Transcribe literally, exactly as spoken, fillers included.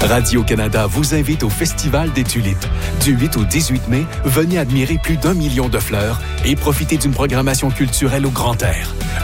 Radio-Canada vous invite au Festival des Tulipes. Du huit au dix-huit mai, venez admirer plus d'un million de fleurs et profiter d'une programmation culturelle au grand air.